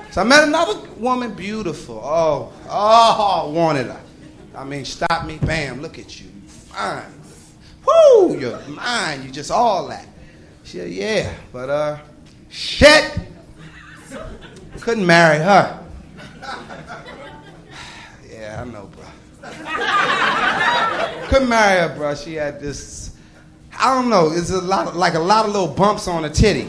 So I met another woman, beautiful. Oh, wanted her. I mean, stop me, bam, look at you. You fine. Woo, you're mine. You just all that. She said, yeah, but shit. Couldn't marry her. Yeah, I know, bro. Couldn't marry her, bro. She had this, I don't know, it's a lot of little bumps on her titty.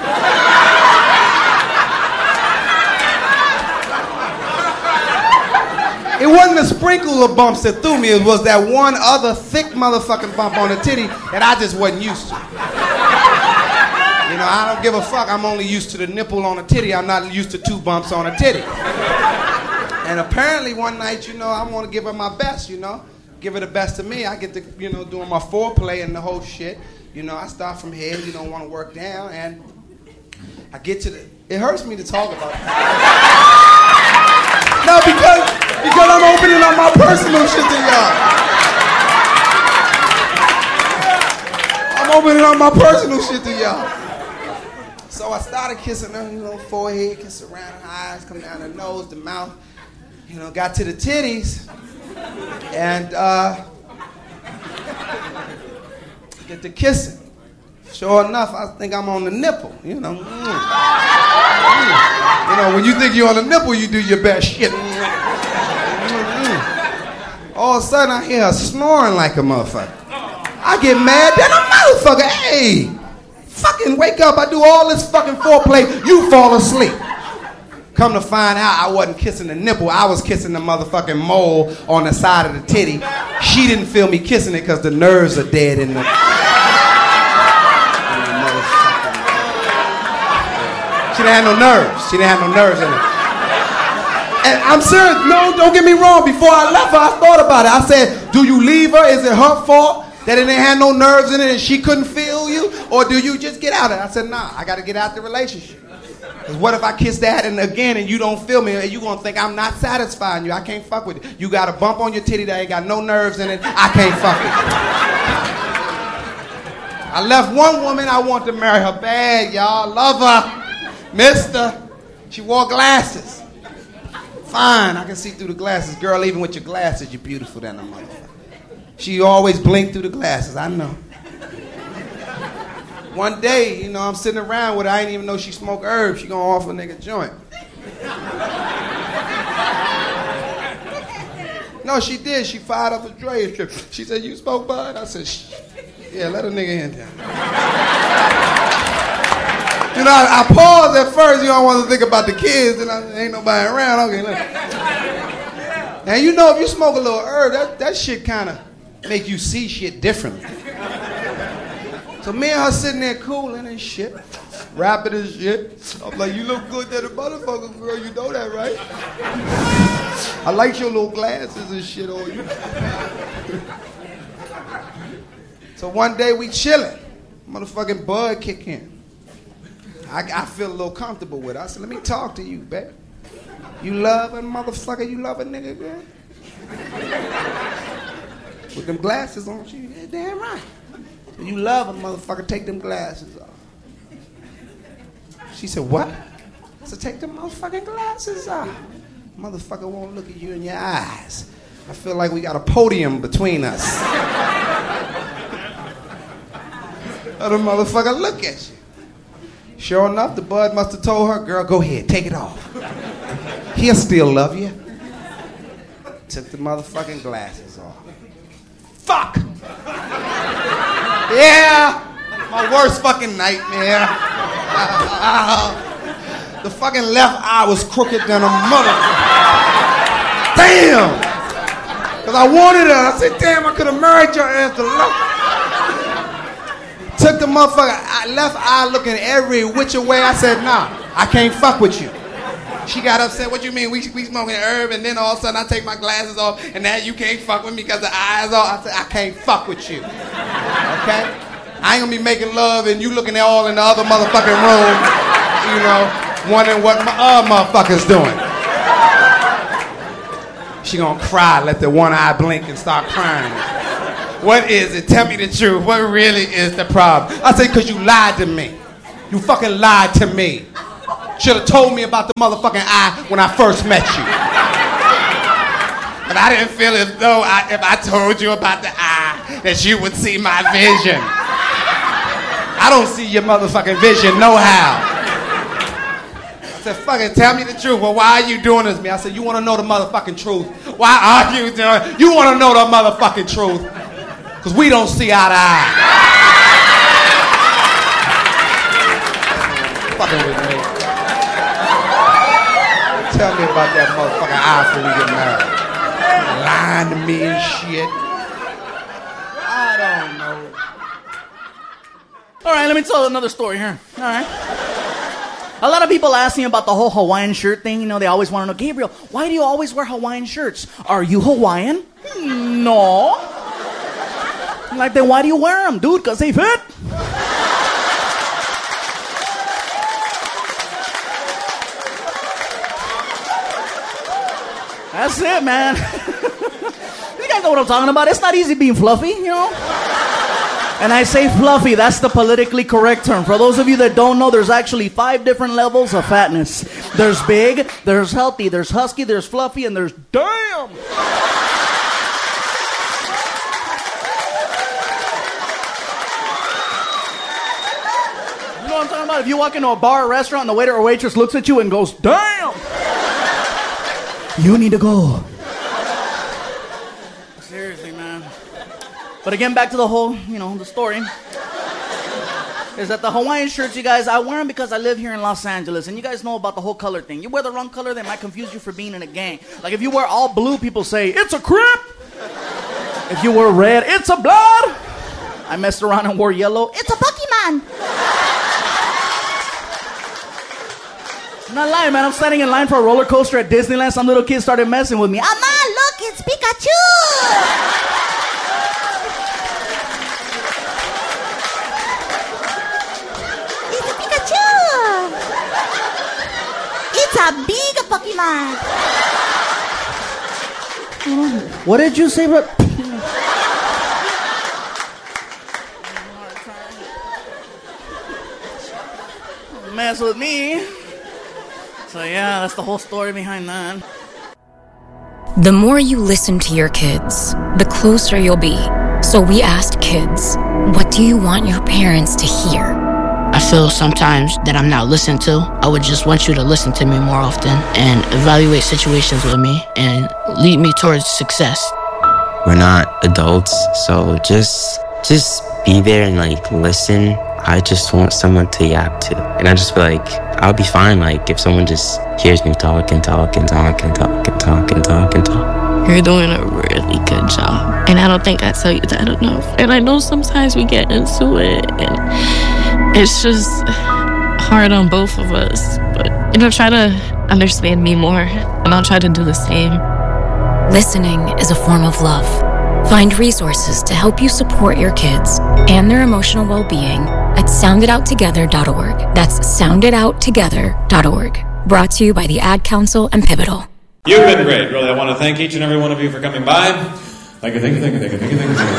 It wasn't a sprinkle of bumps that threw me. It was that one other thick motherfucking bump on the titty that I just wasn't used to. You know, I don't give a fuck. I'm only used to the nipple on a titty. I'm not used to 2 bumps on a titty. And apparently one night, you know, I want to give her my best, you know. Give her the best of me. I get to, you know, doing my foreplay and the whole shit. You know, I start from here. You don't want to work down. And I get to the... It hurts me to talk about it. No, because I'm opening up my personal shit to y'all. I'm opening up my personal shit to y'all. So I started kissing her, you know, forehead, kiss around her eyes, come down her nose, the mouth. You know, got to the titties. And get to kissing. Sure enough, I think I'm on the nipple, you know. You know, when you think you're on the nipple, you do your best shit. All of a sudden, I hear her snoring like a motherfucker. I get mad, then a motherfucker, hey, fucking wake up. I do all this fucking foreplay, you fall asleep. Come to find out, I wasn't kissing the nipple. I was kissing the motherfucking mole on the side of the titty. She didn't feel me kissing it because the nerves are dead in the... She didn't have no nerves. She didn't have no nerves in it. And I'm serious. No, don't get me wrong. Before I left her, I thought about it. I said, do you leave her? Is it her fault that it didn't have no nerves in it and she couldn't feel you? Or do you just get out of it? I said, nah, I got to get out the relationship. Because what if I kiss that and again and you don't feel me and you going to think I'm not satisfying you? I can't fuck with you. You got a bump on your titty that ain't got no nerves in it. I can't fuck with you. I left one woman. I want to marry her bad, y'all. Love her. Mister, she wore glasses. Fine, I can see through the glasses. Girl, even with your glasses, you're beautiful than a motherfucker. She always blinked through the glasses, I know. One day, you know, I'm sitting around with her. I didn't even know she smoked herbs. She gonna offer a nigga a joint. No, she did. She fired up a tray. She said, you smoke bud? I said, yeah, let a nigga in there. You know, I paused at first. You don't want to think about the kids, and ain't nobody around. Okay, look. And you know, if you smoke a little herb, that shit kind of make you see shit differently. So me and her sitting there cooling and shit, rapping and shit. I'm like, you look good to the motherfucker, girl. You know that, right? I like your little glasses and shit on you. So one day we chilling. Motherfucking bud kick in. I feel a little comfortable with her. I said, let me talk to you, babe. You love a motherfucker? You love a nigga, girl? With them glasses on, you damn right. You love a motherfucker, take them glasses off. She said, what? I said, take them motherfucking glasses off. Motherfucker won't look at you in your eyes. I feel like we got a podium between us. Other motherfucker look at you. Sure enough, the bud must have told her, girl, go ahead, take it off. He'll still love you. Took the motherfucking glasses off. Fuck! Yeah! My worst fucking nightmare. The fucking left eye was crooked than a mother. Damn! Because I wanted her. I said, damn, I could have married your ass to love. Took the motherfucker left eye looking every which way. I said, nah, I can't fuck with you. She got upset. What you mean? We smoking herb and then all of a sudden I take my glasses off and now you can't fuck with me because the eyes off. I said, I can't fuck with you. Okay? I ain't gonna be making love and you looking at all in the other motherfucking room, you know, wondering what my other motherfucker's doing. She gonna cry, let the one eye blink and start crying. What is it? Tell me the truth. What really is the problem? I say, because you lied to me. You fucking lied to me. Should have told me about the motherfucking eye when I first met you. But I didn't feel as though if I told you about the eye, that you would see my vision. I don't see your motherfucking vision no how. I said, fucking tell me the truth. Well, why are you doing this to me? I said, you want to know the motherfucking truth? Why are you doing it? You want to know the motherfucking truth? Because we don't see eye to eye. Fucking with me. Tell me about that motherfucking eye before we get married. Lying to me and shit. I don't know. All right, let me tell another story here. All right. A lot of people ask me about the whole Hawaiian shirt thing. You know, they always want to know, Gabriel, why do you always wear Hawaiian shirts? Are you Hawaiian? No. Like, then why do you wear them, dude? Because they fit. That's it, man. You guys know what I'm talking about. It's not easy being fluffy, you know? And I say fluffy, that's the politically correct term. For those of you that don't know, there's actually 5 different levels of fatness. There's big, there's healthy, there's husky, there's fluffy, and there's damn. You know what I'm talking about? If you walk into a bar or restaurant and the waiter or waitress looks at you and goes, damn, you need to go. Seriously, man. But again, back to the whole, the story. Is that the Hawaiian shirts, you guys, I wear them because I live here in Los Angeles. And you guys know about the whole color thing. You wear the wrong color, they might confuse you for being in a gang. Like if you wear all blue, people say, it's a Crip. If you wear red, it's a Blood. I messed around and wore yellow, it's a Pokemon. I'm not lying, man. I'm standing in line for a roller coaster at Disneyland. Some little kid started messing with me. Ama, look, it's Pikachu. It's a big Pokemon. What did you say, bro? Mess with me. So yeah, that's the whole story behind that. The more you listen to your kids, the closer you'll be. So we asked kids, what do you want your parents to hear? I feel sometimes that I'm not listened to. I would just want you to listen to me more often and evaluate situations with me and lead me towards success. We're not adults, so just be there and listen. I just want someone to yap to. And I just feel like I'll be fine if someone just hears me talk and talk and talk and talk and talk and talk and talk. You're doing a really good job. And I don't think I tell you that enough. And I know sometimes we get into it and it's just hard on both of us. But, try to understand me more and I'll try to do the same. Listening is a form of love. Find resources to help you support your kids and their emotional well-being at sounditouttogether.org. That's sounditouttogether.org. Brought to you by the Ad Council and Pivotal. You've been great. Really, I want to thank each and every one of you for coming by. Thank you, thank you, thank you, thank you, thank you, thank you, thank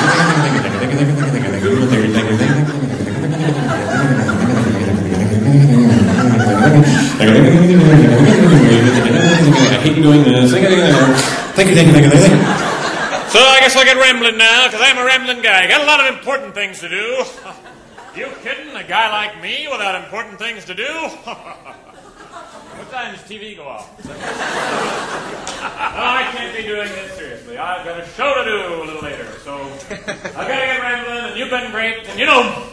you, I hate doing this. Thank you, thank you, thank you, thank you. So I guess I'll get rambling now, because I'm a rambling guy. Got a lot of important things to do. You kidding? A guy like me without important things to do? What time does TV go off? No, I can't be doing this seriously. I've got a show to do a little later, so I've got to get rambling, and you've been great, and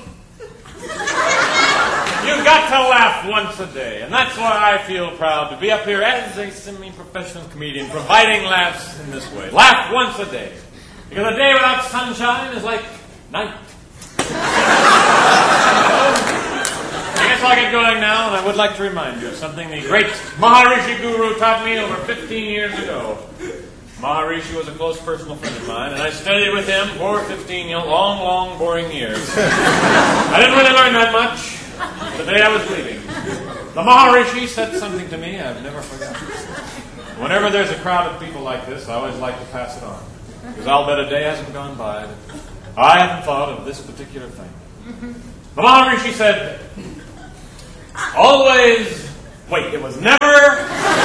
you've got to laugh once a day, and that's why I feel proud to be up here as a semi-professional comedian, providing laughs in this way. Laugh once a day, because a day without sunshine is like night. I guess I'll get going now, and I would like to remind you of something the great Maharishi Guru taught me over 15 years ago. Maharishi was a close personal friend of mine, and I studied with him for 15 long, boring years. I didn't really learn that much the day I was leaving. The Maharishi said something to me I've never forgotten. Whenever there's a crowd of people like this, I always like to pass it on. Because I'll bet a day hasn't gone by that I haven't thought of this particular thing. The Maharishi said, always Wait, it was never.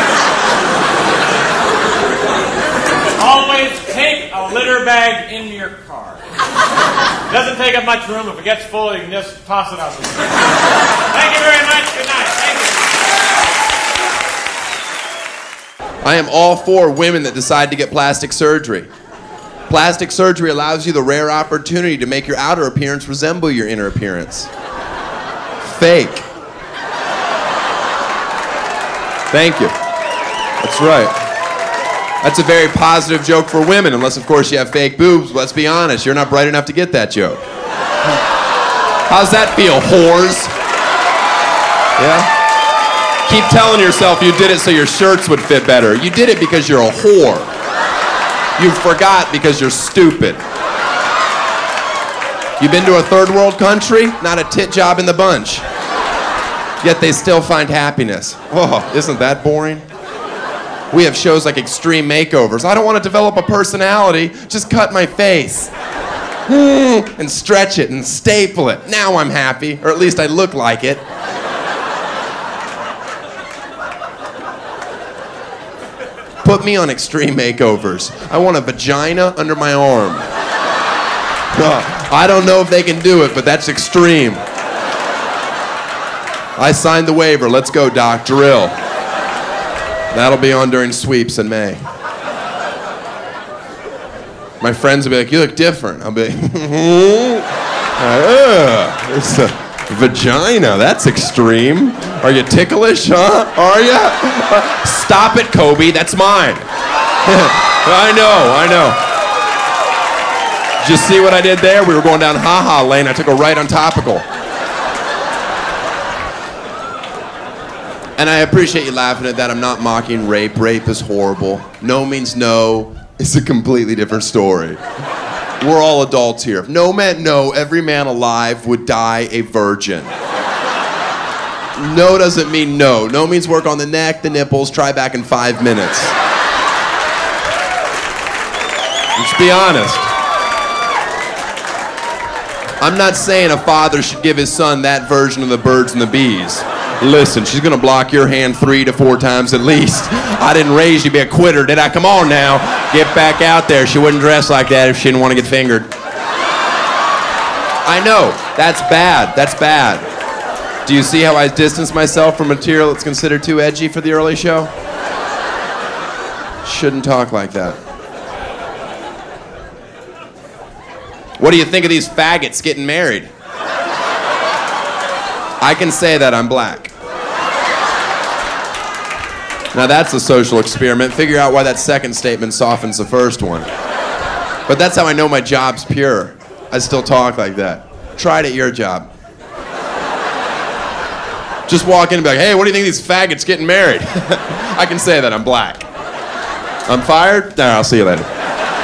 Always take a litter bag in your car. It doesn't take up much room. If it gets full, you can just toss it out the window. Thank you very much. Good night. Thank you. I am all for women that decide to get plastic surgery. Plastic surgery allows you the rare opportunity to make your outer appearance resemble your inner appearance. Fake. Thank you. That's right. That's a very positive joke for women, unless, of course, you have fake boobs. Let's be honest, you're not bright enough to get that joke. How's that feel, whores? Yeah? Keep telling yourself you did it so your shirts would fit better. You did it because you're a whore. You forgot because you're stupid. You been to a third world country? Not a tit job in the bunch. Yet they still find happiness. Oh, isn't that boring? We have shows like Extreme Makeovers. I don't want to develop a personality, just cut my face. And stretch it and staple it. Now I'm happy, or at least I look like it. Put me on Extreme Makeovers. I want a vagina under my arm. I don't know if they can do it, but that's extreme. I signed the waiver. Let's go, Doc. Drill. That'll be on during sweeps in May. My friends will be like, you look different. I'll be like, it's a vagina. That's extreme. Are you ticklish, huh? Are you? Stop it, Kobe. That's mine. I know. Did you see what I did there? We were going down ha-ha lane. I took a right on topical. And I appreciate you laughing at that. I'm not mocking rape. Rape is horrible. No means no. It's a completely different story. We're all adults here. If no meant no, every man alive would die a virgin. No doesn't mean no. No means work on the neck, the nipples, try back in 5 minutes. Let's be honest. I'm not saying a father should give his son that version of the birds and the bees. Listen, she's gonna block your hand 3 to 4 times at least. I didn't raise you to be a quitter, did I? Come on now. Get back out there. She wouldn't dress like that if she didn't want to get fingered. I know. That's bad. That's bad. Do you see how I distance myself from material that's considered too edgy for the early show? Shouldn't talk like that. What do you think of these faggots getting married? I can say that I'm black. Now that's a social experiment. Figure out why that second statement softens the first one. But that's how I know my job's pure. I still talk like that. Try it at your job. Just walk in and be like, hey, what do you think of these faggots getting married? I can say that I'm black. I'm fired? Nah, I'll see you later.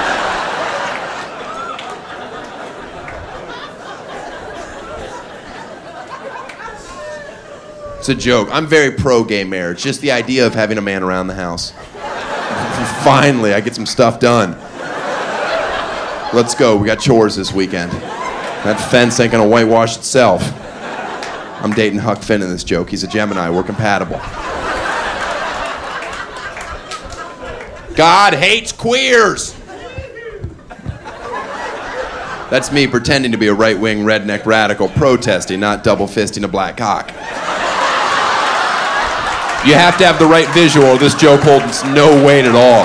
It's a joke. I'm very pro-gay marriage. Just the idea of having a man around the house. Finally, I get some stuff done. Let's go. We got chores this weekend. That fence ain't gonna whitewash itself. I'm dating Huck Finn in this joke. He's a Gemini. We're compatible. God hates queers. That's me pretending to be a right-wing redneck radical protesting, not double-fisting a black cock. You have to have the right visual or this joke holds no weight at all.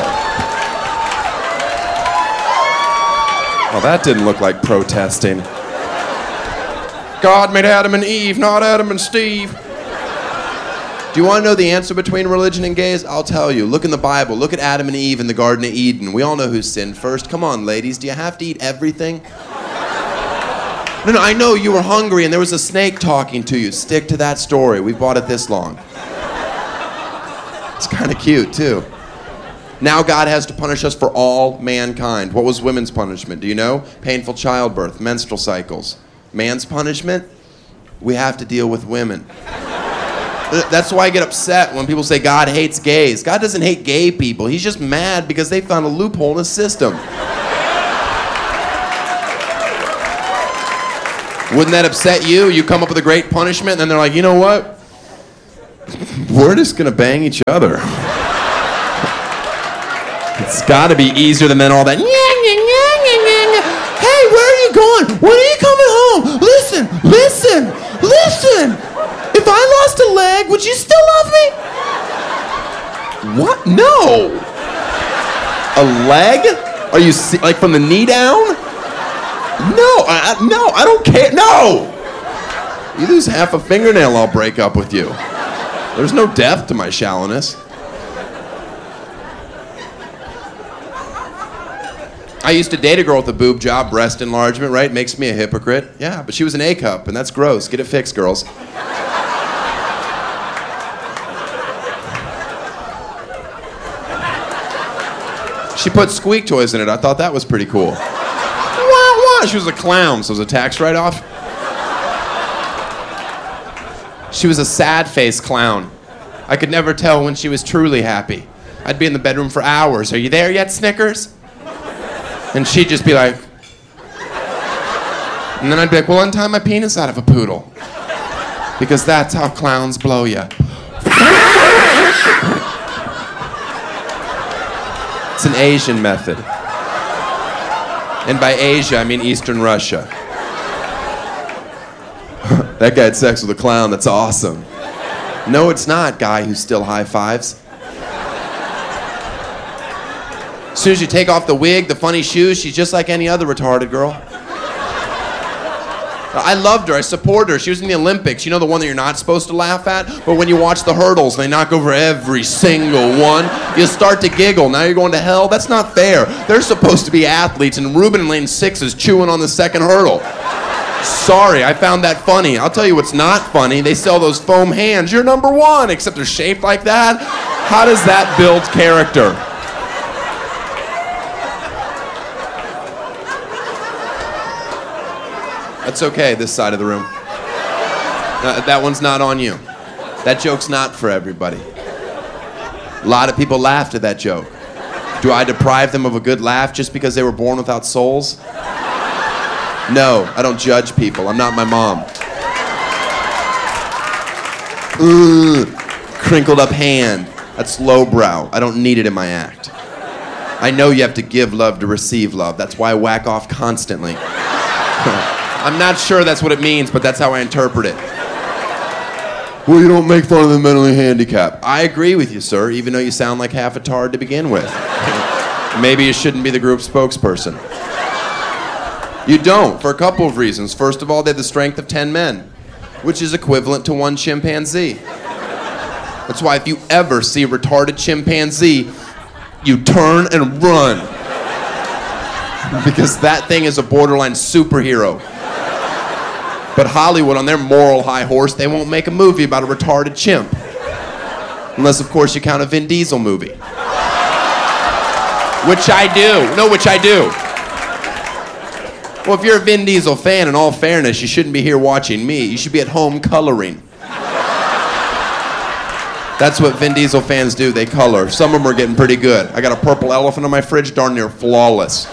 Well, that didn't look like protesting. God made Adam and Eve, not Adam and Steve. Do you want to know the answer between religion and gays? I'll tell you. Look in the Bible. Look at Adam and Eve in the Garden of Eden. We all know who sinned first. Come on, ladies. Do you have to eat everything? No, I know you were hungry and there was a snake talking to you. Stick to that story. We've bought it this long. It's kind of cute, too. Now God has to punish us for all mankind. What was women's punishment? Do you know? Painful childbirth, menstrual cycles. Man's punishment? We have to deal with women. That's why I get upset when people say God hates gays. God doesn't hate gay people. He's just mad because they found a loophole in his system. Wouldn't that upset you? You come up with a great punishment and then they're like, you know what? We're just gonna bang each other. It's gotta be easier than all that. Hey, where are you going? When are you coming home? Listen. If I lost a leg, would you still love me? What? No. A leg? Are you like from the knee down? No, I don't care. No. You lose half a fingernail, I'll break up with you. There's no depth to my shallowness. I used to date a girl with a boob job, breast enlargement, right? Makes me a hypocrite. Yeah, but she was an A-cup, and that's gross. Get it fixed, girls. She put squeak toys in it. I thought that was pretty cool. Wah, wah. She was a clown, so it was a tax write-off. She was a sad-faced clown. I could never tell when she was truly happy. I'd be in the bedroom for hours. Are you there yet, Snickers? And she'd just be like... And then I'd be like, well, untie my penis out of a poodle. Because that's how clowns blow ya. It's an Asian method. And by Asia, I mean Eastern Russia. That guy had sex with a clown, that's awesome. No, it's not, guy who still high fives. As soon as you take off the wig, the funny shoes, she's just like any other retarded girl. I loved her, I support her. She was in the Olympics, you know the one that you're not supposed to laugh at? But when you watch the hurdles, they knock over every single one, you start to giggle. Now you're going to hell? That's not fair. They're supposed to be athletes, and Ruben in lane 6 is chewing on the second hurdle. Sorry, I found that funny. I'll tell you what's not funny. They sell those foam hands. You're number one, except they're shaped like that. How does that build character? That's okay, this side of the room. That one's not on you. That joke's not for everybody. A lot of people laughed at that joke. Do I deprive them of a good laugh just because they were born without souls? No, I don't judge people. I'm not my mom. Crinkled up hand. That's lowbrow. I don't need it in my act. I know you have to give love to receive love. That's why I whack off constantly. I'm not sure that's what it means, but that's how I interpret it. Well, you don't make fun of the mentally handicapped. I agree with you, sir, even though you sound like half a tard to begin with. Maybe you shouldn't be the group spokesperson. You don't, for a couple of reasons. First of all, they have the strength of 10 men, which is equivalent to 1 chimpanzee. That's why if you ever see a retarded chimpanzee, you turn and run. Because that thing is a borderline superhero. But Hollywood, on their moral high horse, they won't make a movie about a retarded chimp. Unless, of course, you count a Vin Diesel movie. Which I do. No, which I do. Well, if you're a Vin Diesel fan, in all fairness, you shouldn't be here watching me. You should be at home coloring. That's what Vin Diesel fans do. They color. Some of them are getting pretty good. I got a purple elephant on my fridge, darn near flawless.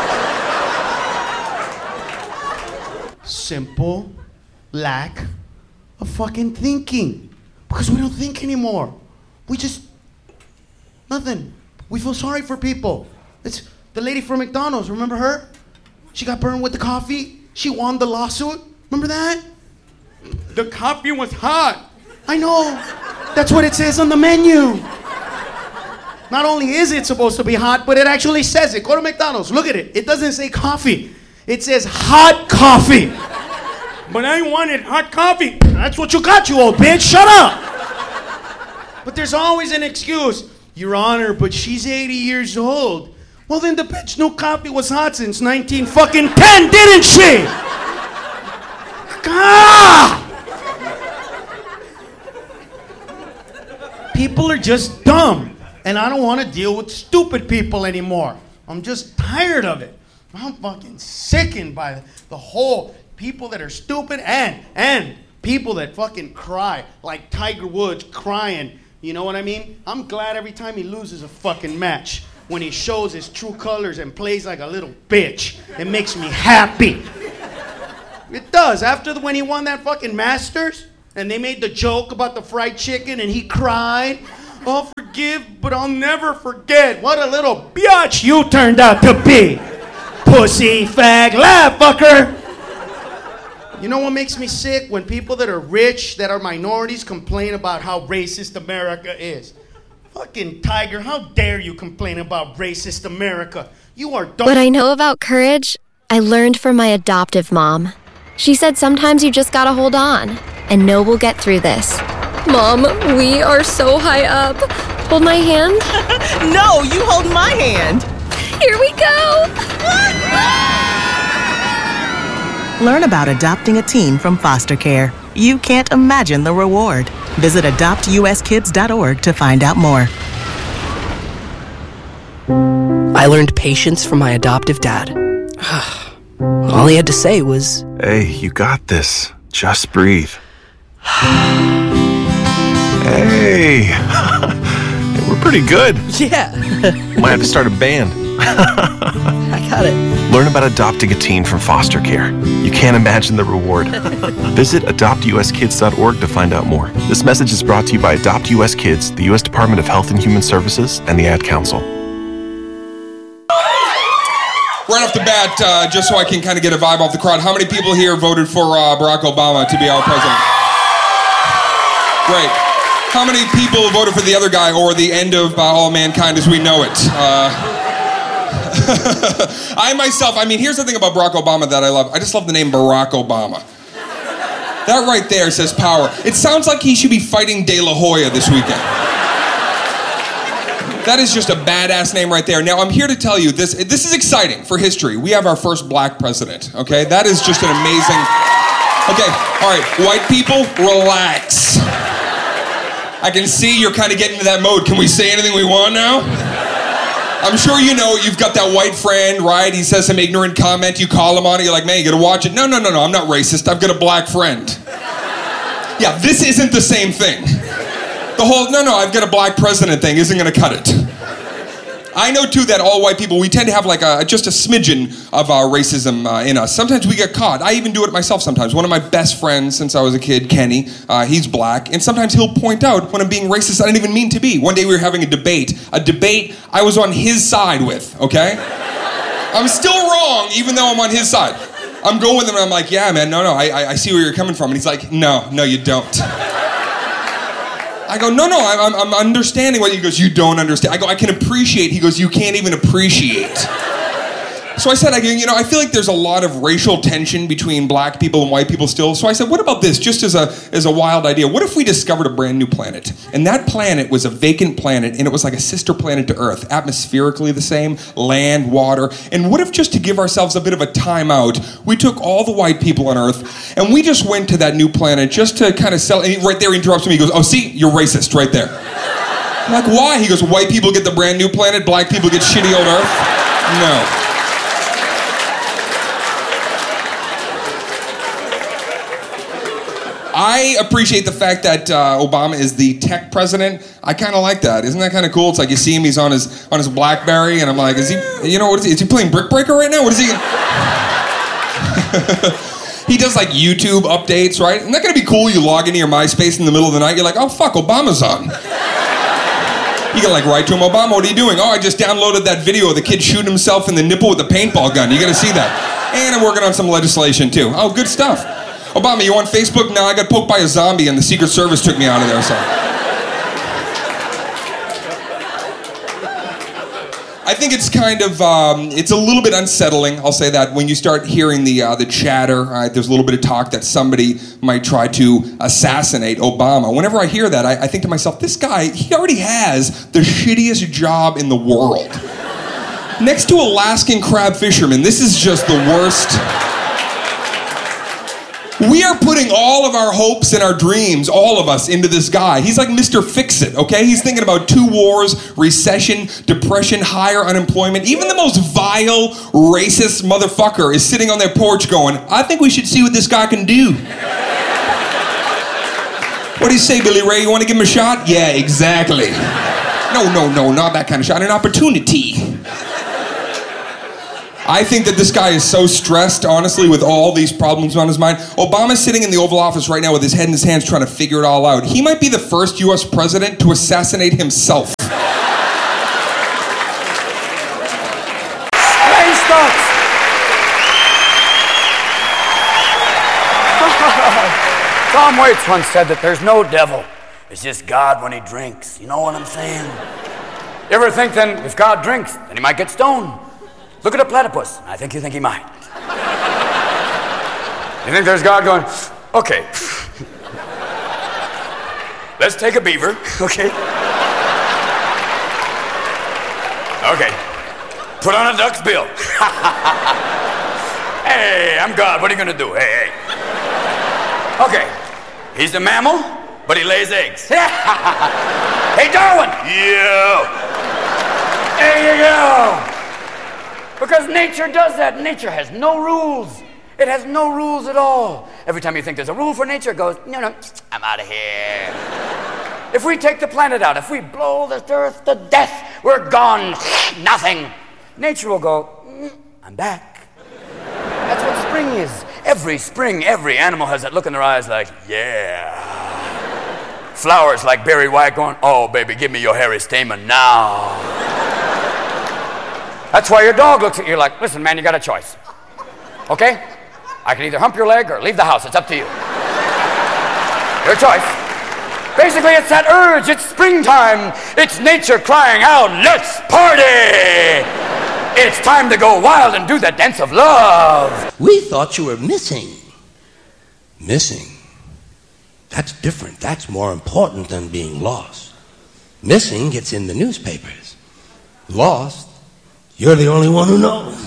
Simple lack of fucking thinking. Because we don't think anymore. We just... nothing. We feel sorry for people. It's the lady from McDonald's, remember her? She got burned with the coffee. She won the lawsuit. Remember that? The coffee was hot. I know. That's what it says on the menu. Not only is it supposed to be hot, but it actually says it. Go to McDonald's, look at it. It doesn't say coffee. It says hot coffee. But I wanted hot coffee. That's what you got, you old bitch. Shut up. But there's always an excuse. Your Honor, but she's 80 years old. Well, then the bitch knew coffee was hot since 1910, didn't she? Ah! People are just dumb. And I don't want to deal with stupid people anymore. I'm just tired of it. I'm fucking sickened by the whole people that are stupid and people that fucking cry, like Tiger Woods crying. You know what I mean? I'm glad every time he loses a fucking match when he shows his true colors and plays like a little bitch. It makes me happy. It does. When he won that fucking Masters, And they made the joke about the fried chicken, and he cried. I'll forgive, but I'll never forget. What a little biatch you turned out to be. Pussy, fag, laugh, fucker. You know what makes me sick? When people that are rich, that are minorities, complain about how racist America is. Fucking Tiger, how dare you complain about racist America? You are dumb. What I know about courage, I learned from my adoptive mom. She said sometimes you just gotta hold on and know we'll get through this. Mom, we are so high up. Hold my hand. No, you hold my hand. Here we go. Learn about adopting a teen from foster care. You can't imagine the reward. Visit adoptuskids.org to find out more. I learned patience from my adoptive dad. All he had to say was, "Hey, you got this. Just breathe." Hey, we're pretty good. Yeah. Might have to start a band. I got it. Learn about adopting a teen from foster care. You can't imagine the reward. Visit adoptuskids.org to find out more. This message is brought to you by Adopt US Kids, the U.S. Department of Health and Human Services, and the Ad Council. Right off the bat, just so I can kind of get a vibe off the crowd, how many people here voted for Barack Obama to be our president? Great. How many people voted for the other guy, or the end of all mankind as we know it? I myself, here's the thing about Barack Obama that I love. I just love the name Barack Obama. That right there says power. It sounds like he should be fighting De La Hoya this weekend. That is just a badass name right there. Now, I'm here to tell you, this is exciting for history. We have our first black president, okay? That is just an amazing... Okay, all right, white people, relax. I can see you're kind of getting into that mode. Can we say anything we want now? I'm sure you know you've got that white friend, right? He says some ignorant comment, you call him on it, you're like, man, you gotta watch it. No, I'm not racist, I've got a black friend. Yeah, this isn't the same thing. The whole, I've got a black president thing isn't gonna cut it. I know too that all white people, we tend to have like just a smidgen of racism in us. Sometimes we get caught. I even do it myself sometimes. One of my best friends since I was a kid, Kenny, he's black, and sometimes he'll point out when I'm being racist I didn't even mean to be. One day we were having a debate I was on his side with, okay? I'm still wrong even though I'm on his side. I'm going with him and I'm like, yeah man, I see where you're coming from. And he's like, no, you don't. I go, no, I'm understanding what he goes, you don't understand. I go, I can appreciate. He goes, you can't even appreciate. So I said, I feel like there's a lot of racial tension between black people and white people still. So I said, what about this, just as a wild idea? What if we discovered a brand new planet? And that planet was a vacant planet, and it was like a sister planet to Earth, atmospherically the same, land, water. And what if, just to give ourselves a bit of a timeout, we took all the white people on Earth, and we just went to that new planet just to kind of sell, and right there he interrupts me, he goes, oh, see, you're racist right there. I'm like, why? He goes, white people get the brand new planet, black people get shitty old Earth? No. I appreciate the fact that Obama is the tech president. I kind of like that. Isn't that kind of cool? It's like you see him, he's on his BlackBerry, and I'm like, is he? What is he? Is he playing Brick Breaker right now? What is he? He does like YouTube updates, right? Isn't that gonna be cool? You log into your MySpace in the middle of the night, you're like, oh fuck, Obama's on. You can like write to him, Obama, what are you doing? Oh, I just downloaded that video of the kid shooting himself in the nipple with a paintball gun. You gotta see that. And I'm working on some legislation too. Oh, good stuff. Obama, you on Facebook? No, I got poked by a zombie and the Secret Service took me out of there, so. I think it's kind of, it's a little bit unsettling, I'll say that, when you start hearing the chatter, there's a little bit of talk that somebody might try to assassinate Obama. Whenever I hear that, I think to myself, this guy, he already has the shittiest job in the world. Next to Alaskan crab fishermen, this is just the worst. We are putting all of our hopes and our dreams, all of us, into this guy. He's like Mr. Fix-It, okay? He's thinking about 2 wars, recession, depression, higher unemployment. Even the most vile, racist motherfucker is sitting on their porch going, I think we should see what this guy can do. What do you say, Billy Ray? You want to give him a shot? Yeah, exactly. No, not that kind of shot. An opportunity. I think that this guy is so stressed, honestly, with all these problems on his mind. Obama's sitting in the Oval Office right now with his head in his hands trying to figure it all out. He might be the first U.S. president to assassinate himself. Strange thoughts. Tom Waits once said that there's no devil. It's just God when he drinks. You know what I'm saying? You ever think then, if God drinks, then he might get stoned? Look at a platypus. I think you think he might. You think there's God going, okay, let's take a beaver, okay? Okay, put on a duck's bill. Hey, I'm God, what are you gonna do? Hey. Okay, he's a mammal, but he lays eggs. Hey, Darwin! Yeah! There you go! Because nature does that. Nature has no rules. It has no rules at all. Every time you think there's a rule for nature, it goes, no, I'm out of here. If we take the planet out, if we blow the earth to death, we're gone. Nothing. Nature will go, I'm back. That's what spring is. Every spring, every animal has that look in their eyes like, yeah. Flowers like Barry White going, oh, baby, give me your hairy stamen now. That's why your dog looks at you like, listen, man, you got a choice. Okay? I can either hump your leg or leave the house. It's up to you. Your choice. Basically, it's that urge. It's springtime. It's nature crying out, let's party! It's time to go wild and do the dance of love. We thought you were missing. Missing? That's different. That's more important than being lost. Missing gets in the newspapers. Lost, you're the only one who knows.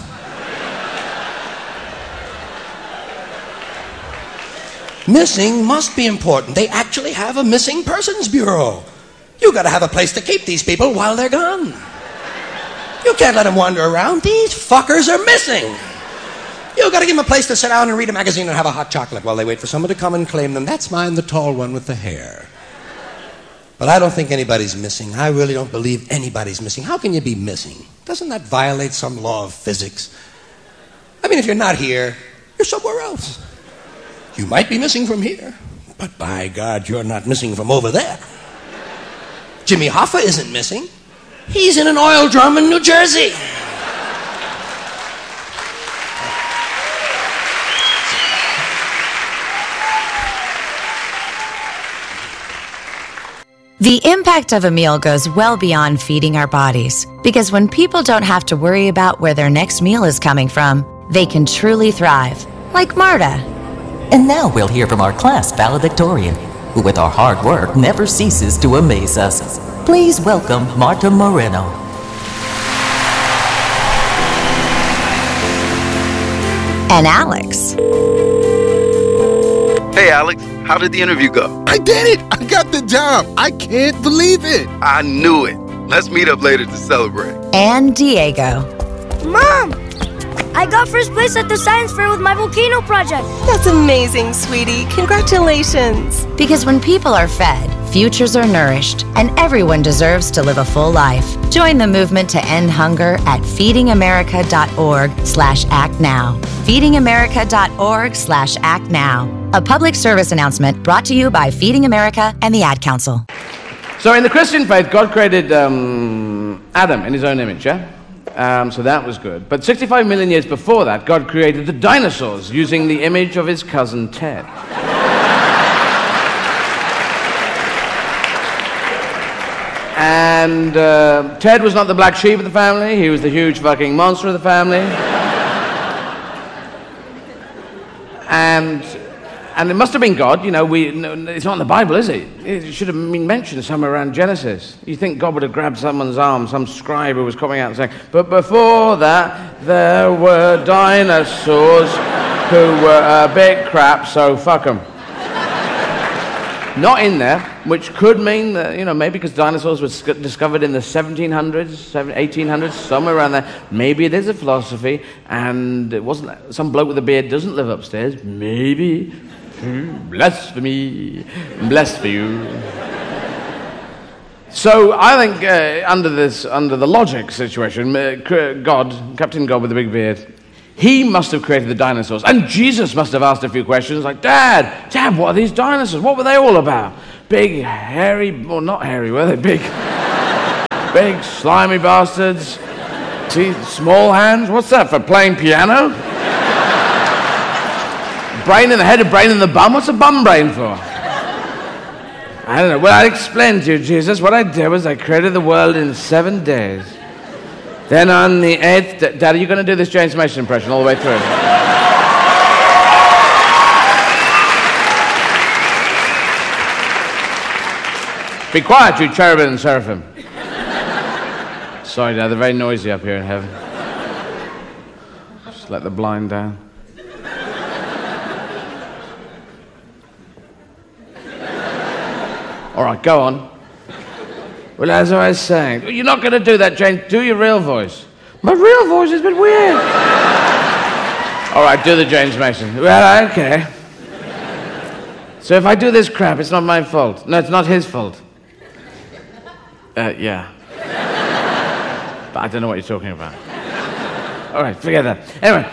Missing must be important. They actually have a missing persons bureau. You gotta have a place to keep these people while they're gone. You can't let them wander around. These fuckers are missing. You gotta give them a place to sit down and read a magazine and have a hot chocolate while they wait for someone to come and claim them. That's mine, the tall one with the hair. But I don't think anybody's missing. I really don't believe anybody's missing. How can you be missing? Doesn't that violate some law of physics? I mean, if you're not here, you're somewhere else. You might be missing from here, but by God, you're not missing from over there. Jimmy Hoffa isn't missing. He's in an oil drum in New Jersey. The impact of a meal goes well beyond feeding our bodies, because when people don't have to worry about where their next meal is coming from, they can truly thrive, like Marta. And now we'll hear from our class valedictorian, who with our hard work never ceases to amaze us. Please welcome Marta Moreno. And Alex. Hey, Alex, how did the interview go? I did it! I got the job! I can't believe it! I knew it. Let's meet up later to celebrate. And Diego. Mom! I got first place at the science fair with my volcano project. That's amazing, sweetie. Congratulations. Because when people are fed, futures are nourished, and everyone deserves to live a full life. Join the movement to end hunger at feedingamerica.org/actnow. feedingamerica.org/actnow. A public service announcement brought to you by Feeding America and the Ad Council. So in the Christian faith, God created Adam in his own image, yeah? So that was good. But 65 million years before that, God created the dinosaurs using the image of his cousin Ted. And Ted was not the black sheep of the family. He was the huge fucking monster of the family. And it must have been God. You know, it's not in the Bible, is it? It should have been mentioned somewhere around Genesis. You think God would have grabbed someone's arm, some scribe who was coming out and saying, but before that, there were dinosaurs who were a bit crap, so fuck them. Not in there, which could mean that, you know, maybe because dinosaurs were discovered in the 1700s, 1800s, somewhere around there. Maybe it is a philosophy, and it wasn't some bloke with a beard doesn't live upstairs. Maybe. Blasphemy. Bless for you. So I think under the logic situation, Captain God with the big beard, he must have created the dinosaurs. And Jesus must have asked a few questions like, Dad, what are these dinosaurs? What were they all about? Big, hairy, well, not hairy, were they? Big, slimy bastards. Teeth, small hands. What's that, for playing piano? Brain in the head, a brain in the bum? What's a bum brain for? I don't know. Well, I explained to you, Jesus. What I did was I created the world in 7 days. Then on the 8th day... Dad, are you going to do this James Mason impression all the way through? Be quiet, you cherubim and seraphim. Sorry, Dad, they're very noisy up here in heaven. Just let the blind down. All right, go on. Well, as I was saying, you're not going to do that, James. Do your real voice. My real voice is a bit weird. All right, do the James Mason. Well, okay. So if I do this crap, it's not my fault. No, it's not his fault. Yeah. But I don't know what you're talking about. All right, forget that. Anyway,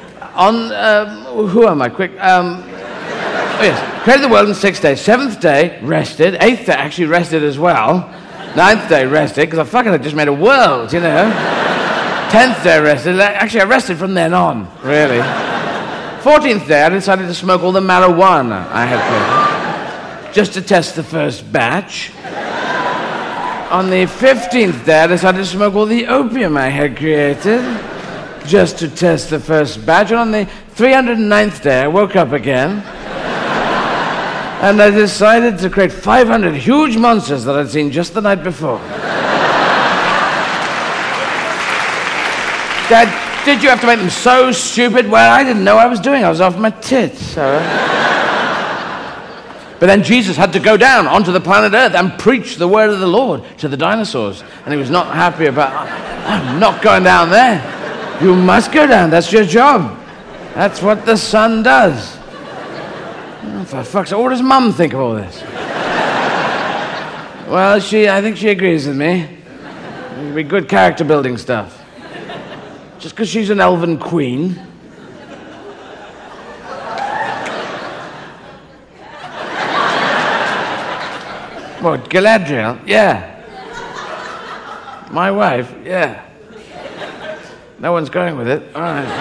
who am I? Quick. Oh, yes. Created the world in 6 days. 7th day, rested. 8th day, actually rested as well. 9th day, rested, because I just made a world, you know. 10th day, rested. Actually, I rested from then on, really. 14th day, I decided to smoke all the marijuana I had created, just to test the first batch. On the 15th day, I decided to smoke all the opium I had created, just to test the first batch. And on the 309th day, I woke up again. And I decided to create 500 huge monsters that I'd seen just the night before. Dad, did you have to make them so stupid? Well, I didn't know what I was doing. I was off my tits, so... But then Jesus had to go down onto the planet Earth and preach the word of the Lord to the dinosaurs. And he was not happy about, I'm not going down there. You must go down. That's your job. That's what the son does. Oh, for fuck's sake, what does Mum think of all this? Well, I think she agrees with me. It'll be good character building stuff. Just because she's an elven queen. What, Galadriel? Yeah. My wife? Yeah. No one's going with it. All right.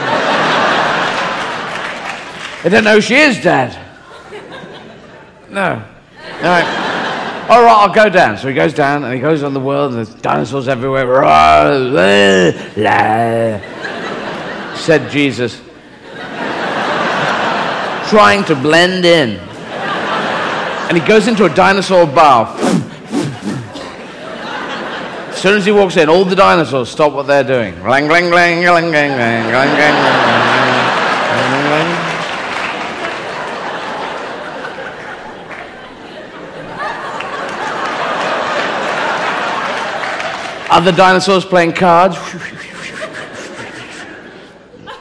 I don't know who she is, Dad. No. All right. All right, I'll go down. So he goes down, and he goes on the world, and there's dinosaurs everywhere. Said Jesus. Trying to blend in. And he goes into a dinosaur bar. As soon as he walks in, all the dinosaurs stop what they're doing. Glang, glang, glang, glang, glang, glang, glang, glang, glang. Other dinosaurs playing cards.